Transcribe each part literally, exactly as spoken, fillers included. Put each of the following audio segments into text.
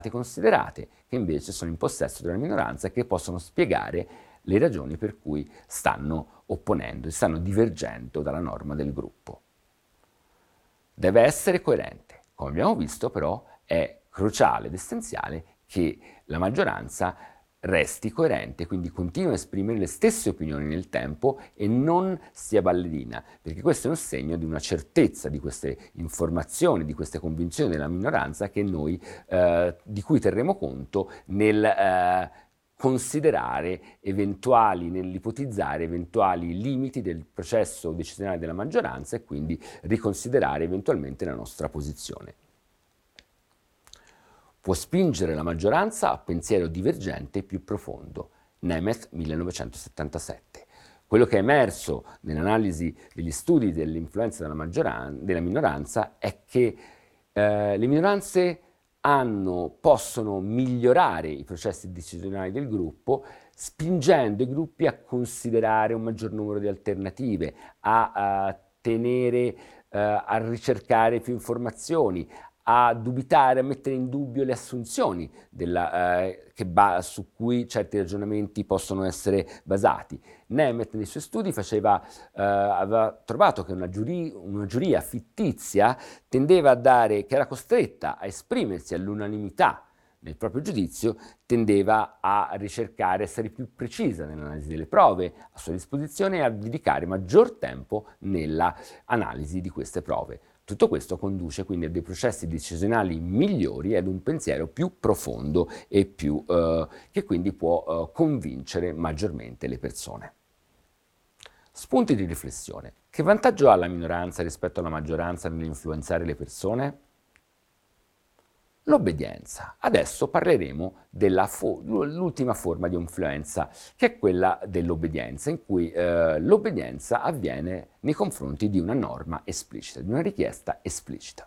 considerate, che invece sono in possesso della minoranza e che possono spiegare le ragioni per cui stanno opponendo e stanno divergendo dalla norma del gruppo. Deve essere coerente. Come abbiamo visto, però, è cruciale ed essenziale che la maggioranza resti coerente, quindi continui a esprimere le stesse opinioni nel tempo e non sia ballerina, perché questo è un segno di una certezza di queste informazioni, di queste convinzioni della minoranza che noi, eh, di cui terremo conto nel eh, considerare eventuali, nell'ipotizzare eventuali limiti del processo decisionale della maggioranza e quindi riconsiderare eventualmente la nostra posizione. Può spingere la maggioranza a pensiero divergente e più profondo. Nemeth, millenovecentosettantasette. Quello che è emerso nell'analisi degli studi dell'influenza della, della minoranza è che eh, le minoranze hanno, possono migliorare i processi decisionali del gruppo spingendo i gruppi a considerare un maggior numero di alternative, a, a tenere, uh, a ricercare più informazioni, a dubitare, a mettere in dubbio le assunzioni della, eh, che ba- su cui certi ragionamenti possono essere basati. Nemeth nei suoi studi faceva, eh, aveva trovato che una, giuri- una giuria fittizia tendeva a dare, che era costretta a esprimersi all'unanimità nel proprio giudizio, tendeva a ricercare, essere più precisa nell'analisi delle prove a sua disposizione e a dedicare maggior tempo nella analisi di queste prove. Tutto questo conduce quindi a dei processi decisionali migliori e ad un pensiero più profondo e più, eh, che quindi può eh, convincere maggiormente le persone. Spunti di riflessione. Che vantaggio ha la minoranza rispetto alla maggioranza nell'influenzare le persone? L'obbedienza. Adesso parleremo dell'ultima fo- forma di influenza, che è quella dell'obbedienza, in cui eh, l'obbedienza avviene nei confronti di una norma esplicita, di una richiesta esplicita.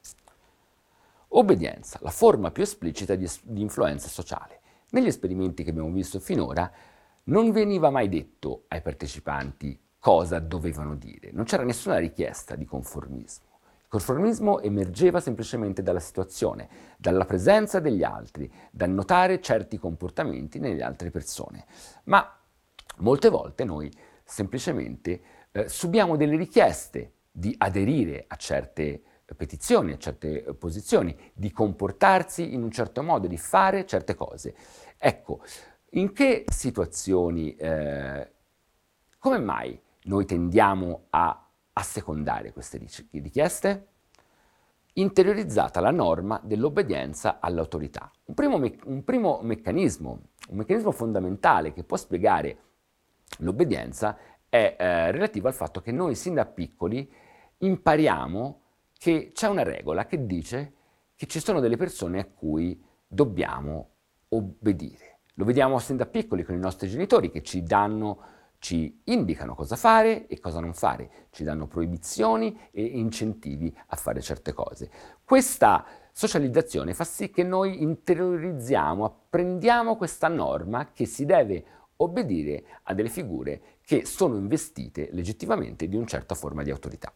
Obbedienza, la forma più esplicita di, es- di influenza sociale. Negli esperimenti che abbiamo visto finora non veniva mai detto ai partecipanti cosa dovevano dire, non c'era nessuna richiesta di conformismo. Il conformismo emergeva semplicemente dalla situazione, dalla presenza degli altri, dal notare certi comportamenti nelle altre persone. Ma molte volte noi semplicemente eh, subiamo delle richieste di aderire a certe petizioni, a certe posizioni, di comportarsi in un certo modo, di fare certe cose. Ecco, in che situazioni, eh, come mai noi tendiamo a assecondare queste richieste? Interiorizzata la norma dell'obbedienza all'autorità. Un primo, me- un primo meccanismo, un meccanismo fondamentale che può spiegare l'obbedienza è eh, relativo al fatto che noi sin da piccoli impariamo che c'è una regola che dice che ci sono delle persone a cui dobbiamo obbedire. Lo vediamo sin da piccoli con i nostri genitori che ci danno ci indicano cosa fare e cosa non fare, ci danno proibizioni e incentivi a fare certe cose. Questa socializzazione fa sì che noi interiorizziamo, apprendiamo questa norma che si deve obbedire a delle figure che sono investite legittimamente di una certa forma di autorità.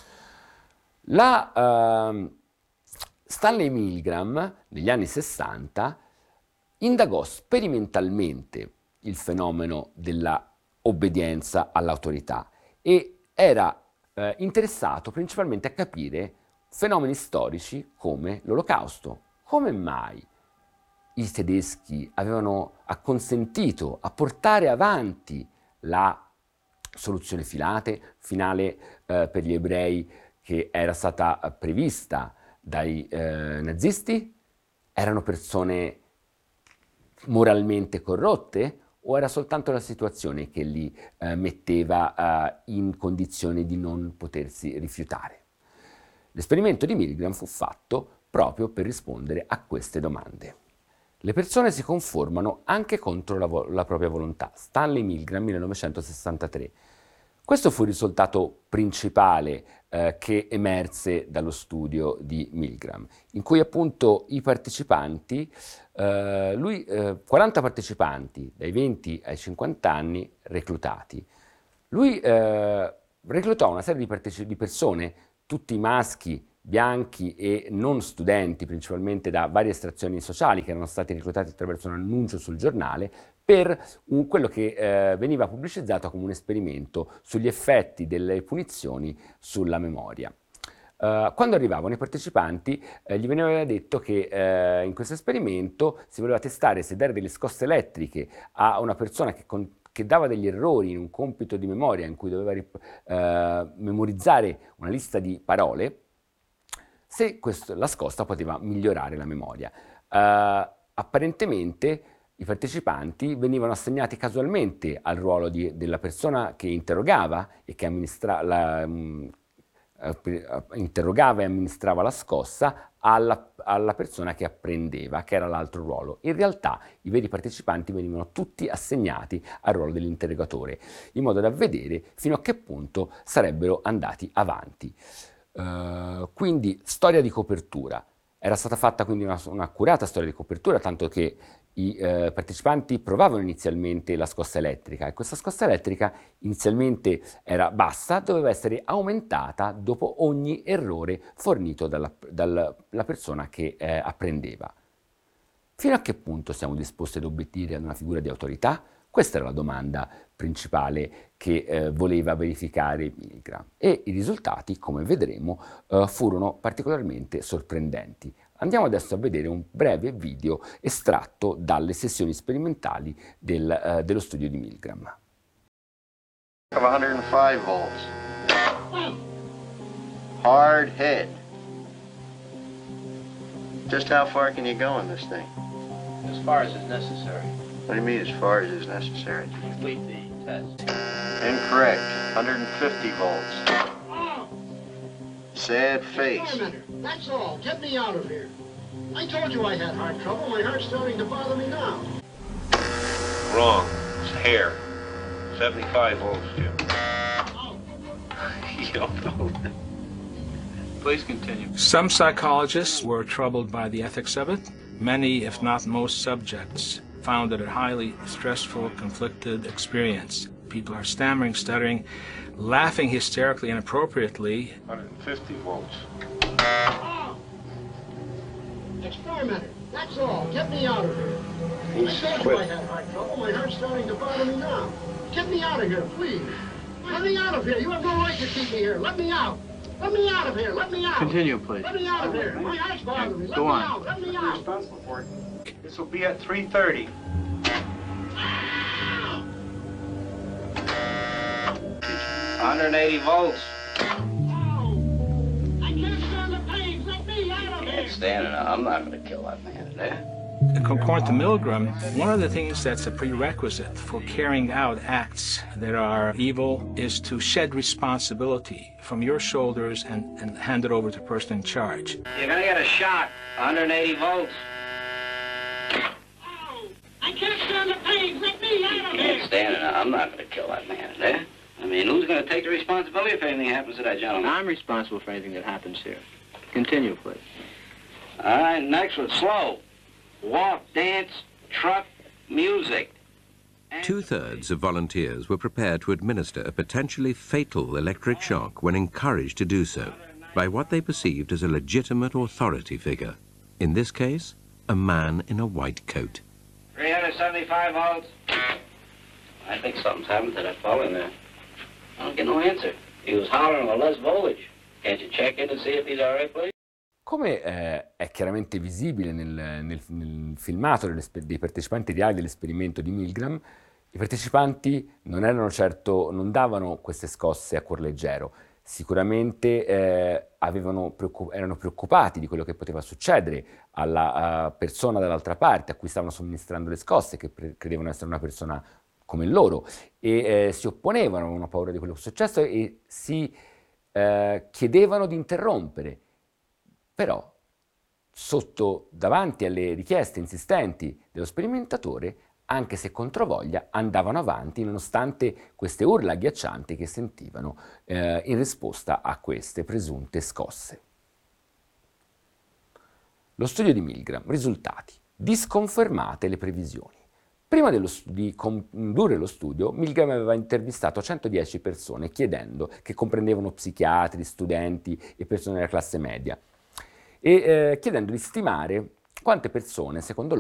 La, uh, Stanley Milgram, negli anni sessanta, indagò sperimentalmente il fenomeno della obbedienza all'autorità e era eh, interessato principalmente a capire fenomeni storici come l'Olocausto. Come mai i tedeschi avevano acconsentito a portare avanti la soluzione filate, finale eh, per gli ebrei che era stata prevista dai eh, nazisti? Erano persone moralmente corrotte? O era soltanto la situazione che li eh, metteva eh, in condizione di non potersi rifiutare? L'esperimento di Milgram fu fatto proprio per rispondere a queste domande. Le persone si conformano anche contro la, vo- la propria volontà. Stanley Milgram, millenovecentosessantatré. Questo fu il risultato principale eh, che emerse dallo studio di Milgram, in cui appunto i partecipanti, eh, lui, eh, quaranta partecipanti dai venti ai cinquanta anni reclutati, lui eh, reclutò una serie di, parteci- di persone, tutti maschi bianchi e non studenti, principalmente da varie estrazioni sociali che erano stati reclutati attraverso un annuncio sul giornale, per un, quello che eh, veniva pubblicizzato come un esperimento sugli effetti delle punizioni sulla memoria. Uh, quando arrivavano i partecipanti eh, gli veniva detto che eh, in questo esperimento si voleva testare se dare delle scosse elettriche a una persona che, con, che dava degli errori in un compito di memoria in cui doveva eh, memorizzare una lista di parole, se questo, la scossa poteva migliorare la memoria. Uh, apparentemente i partecipanti venivano assegnati casualmente al ruolo di, della persona che interrogava e che amministrava la, mh, interrogava e amministrava la scossa alla, alla persona che apprendeva, che era l'altro ruolo. In realtà i veri partecipanti venivano tutti assegnati al ruolo dell'interrogatore, in modo da vedere fino a che punto sarebbero andati avanti. Uh, quindi storia di copertura. Era stata fatta quindi una, un'accurata storia di copertura, tanto che i eh, partecipanti provavano inizialmente la scossa elettrica e questa scossa elettrica inizialmente era bassa, doveva essere aumentata dopo ogni errore fornito dalla, dalla persona che eh, apprendeva. Fino a che punto siamo disposti ad obbedire ad una figura di autorità? Questa era la domanda principale che eh, voleva verificare Milgram e i risultati, come vedremo, eh, furono particolarmente sorprendenti. Andiamo adesso a vedere un breve video estratto dalle sessioni sperimentali del, uh, dello studio di Milgram. one hundred five volts. Hard head. Just how far can you go in this thing? As far as is necessary. What do you mean as far as is necessary? To complete the test. Incorrect. one hundred fifty volts. Sad face. Wait a minute. That's all. Get me out of here. I told you I had heart trouble. My heart's starting to bother me now. Wrong. It's hair. seventy-five volts, Jim. Oh. You don't know. Please continue. Some psychologists were troubled by the ethics of it. Many, if not most subjects, found it a highly stressful, conflicted experience. People are stammering, stuttering, laughing hysterically, inappropriately. one hundred fifty volts. Oh. Experimenter. That's all. Get me out of here. I told you I had heart trouble. My heart's starting to bother me now. Get me out of here, please. Let me out of here. You have no right to keep me here. Let me out. Let me out of here. Let me out. Continue, please. Let me out of here. My heart's bothering me. Let Go me on. out. Let me out. Responsible for it. This will be at three thirty. one hundred eighty volts. Oh. I can't stand the pain. Let me out of here. Can't stand it. I'm not going to kill that man today. According to Milgram, one of the things that's a prerequisite for carrying out acts that are evil is to shed responsibility from your shoulders and, and hand it over to the person in charge. You're going to get a shot. one hundred eighty volts. Oh. I can't stand the pain. Let me out of here. Can't stand it. I'm not going to kill that man today. I mean, who's going to take the responsibility if anything happens to that gentleman? I'm responsible for anything that happens here. Continue, please. All right, next one, slow. Walk, dance, truck, music. Two-thirds of volunteers were prepared to administer a potentially fatal electric shock when encouraged to do so by what they perceived as a legitimate authority figure. In this case, a man in a white coat. three hundred seventy-five volts. I think something's happened to that fellow in there. I don't get no answer. He was hollering a less voltage. Can't you check in to see if he's all right, please? Come eh, è chiaramente visibile nel, nel, nel filmato dei partecipanti reali dell'esperimento di Milgram, i partecipanti non erano certo, non davano queste scosse a cuor leggero. Sicuramente eh, avevano preoccup- erano preoccupati di quello che poteva succedere alla uh, persona dall'altra parte a cui stavano somministrando le scosse, che pre- credevano essere una persona come loro, e eh, si opponevano, avevano paura di quello che è successo e si eh, chiedevano di interrompere. Però, sotto, davanti alle richieste insistenti dello sperimentatore, anche se controvoglia, andavano avanti nonostante queste urla agghiaccianti che sentivano eh, in risposta a queste presunte scosse. Lo studio di Milgram, risultati. Disconfermate le previsioni. Prima dello, di condurre lo studio, Milgram aveva intervistato centodieci persone chiedendo, che comprendevano psichiatri, studenti e persone della classe media, e eh, chiedendo di stimare quante persone, secondo